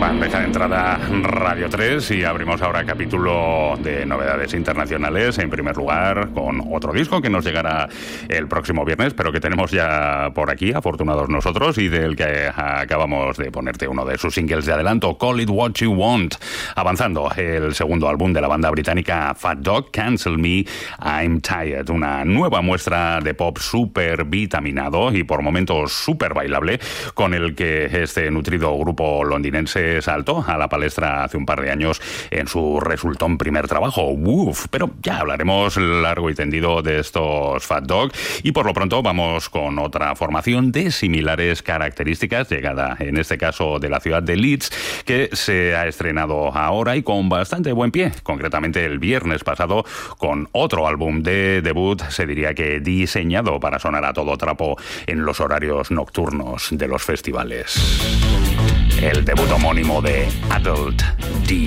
Bandeja de entrada Radio 3 y abrimos ahora capítulo de novedades internacionales. En primer lugar, con otro disco que nos llegará el próximo viernes, pero que tenemos ya por aquí, afortunados nosotros, y del que acabamos de ponerte uno de sus singles de adelanto, Call It What You Want. Avanzando, el segundo álbum de la banda británica Fat Dog, Cancel Me, I'm Tired. Una nueva muestra de pop súper vitaminado y por momentos súper bailable, con el que este nutrido grupo londinense saltó a la palestra hace un par de años en su resultón primer trabajo, Woof. Pero ya hablaremos largo y tendido de estos Fat Dog, y por lo pronto vamos con otra formación de similares características, llegada en este caso de la ciudad de Leeds, que se ha estrenado ahora y con bastante buen pie, concretamente el viernes pasado, con otro álbum de debut, se diría que diseñado para sonar a todo trapo en los horarios nocturnos de los festivales. El debut homónimo de Adult D.